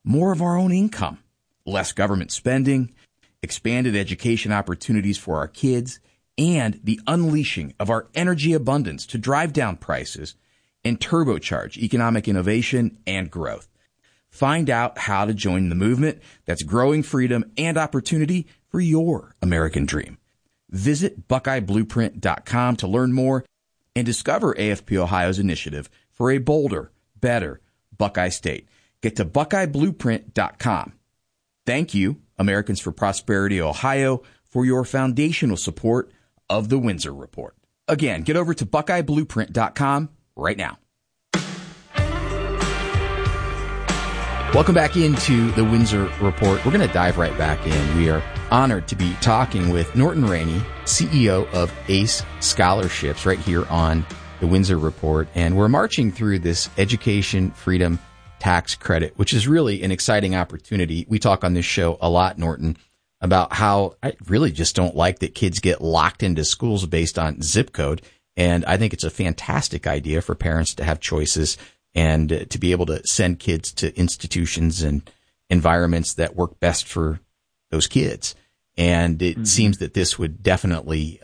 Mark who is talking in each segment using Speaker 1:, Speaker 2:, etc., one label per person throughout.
Speaker 1: more of our own income, less government spending, expanded education opportunities for our kids, and the unleashing of our energy abundance to drive down prices and turbocharge economic innovation and growth. Find out how to join the movement that's growing freedom and opportunity for your American dream. Visit BuckeyeBlueprint.com to learn more and discover AFP Ohio's initiative for a bolder, better Buckeye State. Get to BuckeyeBlueprint.com. Thank you, Americans for Prosperity Ohio, for your foundational support of the Windsor Report. Again, get over to BuckeyeBlueprint.com right now. Welcome back into the Windsor Report. We're going to dive right back in. We are honored to be talking with Norton Rainey, CEO of ACE Scholarships, right here on the Windsor Report. And we're marching through this education freedom tax credit, which is really an exciting opportunity. We talk on this show a lot, Norton, about how I really just don't like that kids get locked into schools based on zip code. And I think it's a fantastic idea for parents to have choices and to be able to send kids to institutions and environments that work best for those kids. And it seems that this would definitely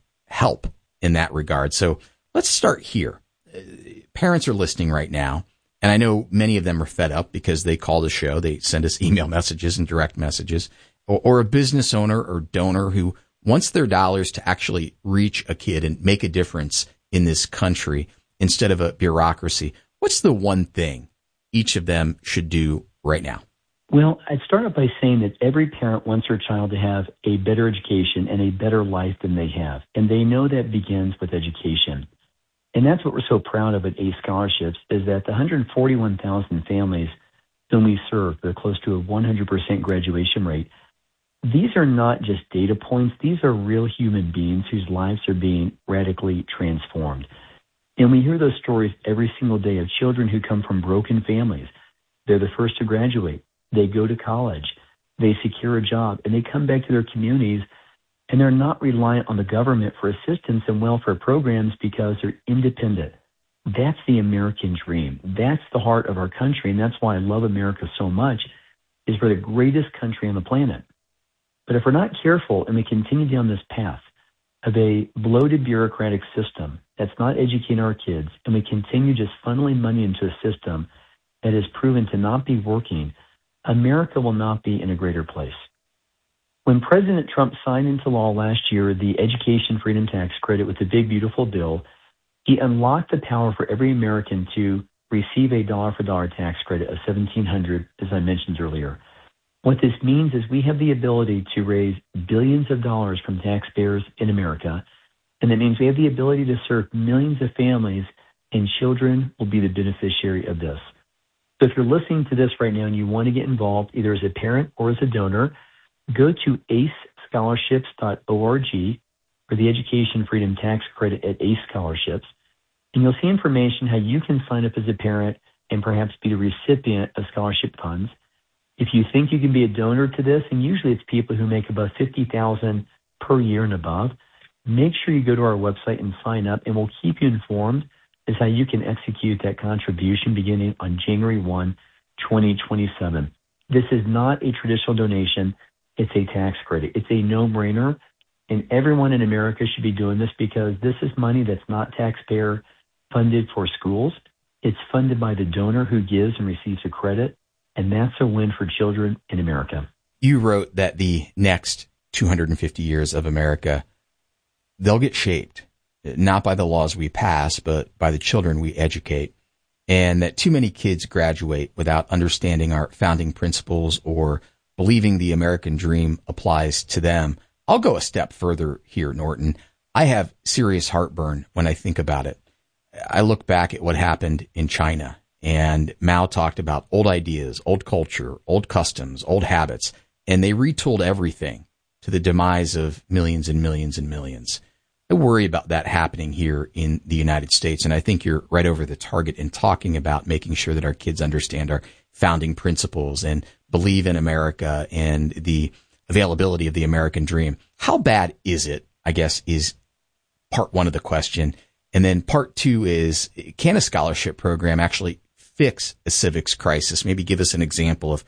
Speaker 1: help in that regard. So let's start here. Parents are listening right now, and I know many of them are fed up because they call the show, they send us email messages and direct messages, or a business owner or donor who wants their dollars to actually reach a kid and make a difference in this country instead of a bureaucracy. What's the one thing each of them should do right now?
Speaker 2: Well, I'd start out by saying that every parent wants their child to have a better education and a better life than they have. And they know that begins with education. And that's what we're so proud of at ACE Scholarships, is that the 141,000 families whom we serve, they're close to a 100% graduation rate. These are not just data points. These are real human beings whose lives are being radically transformed. And we hear those stories every single day of children who come from broken families. They're the first to graduate. They go to college. They secure a job, and they come back to their communities, and they're not reliant on the government for assistance and welfare programs because they're independent. That's the American dream. That's the heart of our country, and that's why I love America so much, is we're the greatest country on the planet. But if we're not careful and we continue down this path of a bloated bureaucratic system that's not educating our kids, and we continue just funneling money into a system that is proven to not be working, America will not be in a greater place. When President Trump signed into law last year the Education Freedom Tax Credit with the big, beautiful bill, he unlocked the power for every American to receive a dollar-for-dollar tax credit of $1,700, as I mentioned earlier. What this means is we have the ability to raise billions of dollars from taxpayers in America, and that means we have the ability to serve millions of families, and children will be the beneficiary of this. So if you're listening to this right now and you want to get involved, either as a parent or as a donor, go to acescholarships.org for the Education Freedom Tax Credit at ACE Scholarships, and you'll see information how you can sign up as a parent and perhaps be the recipient of scholarship funds. If you think you can be a donor to this, and usually it's people who make about $50,000 per year and above, make sure you go to our website and sign up, and we'll keep you informed as how you can execute that contribution beginning on January 1, 2027. This is not a traditional donation. It's a tax credit. It's a no-brainer, and everyone in America should be doing this because this is money that's not taxpayer funded for schools. It's funded by the donor who gives and receives a credit. And that's a win for children in America.
Speaker 1: You wrote that the next 250 years of America, they'll get shaped, not by the laws we pass, but by the children we educate. And that too many kids graduate without understanding our founding principles or believing the American dream applies to them. I'll go a step further here, Norton. I have serious heartburn when I think about it. I look back at what happened in China. And Mao talked about old ideas, old culture, old customs, old habits, and they retooled everything to the demise of millions and millions and millions. I worry about that happening here in the United States, and I think you're right over the target in talking about making sure that our kids understand our founding principles and believe in America and the availability of the American dream. How bad is it, I guess, is part one of the question. And then part two is, can a scholarship program actually fix a civics crisis? Maybe give us an example of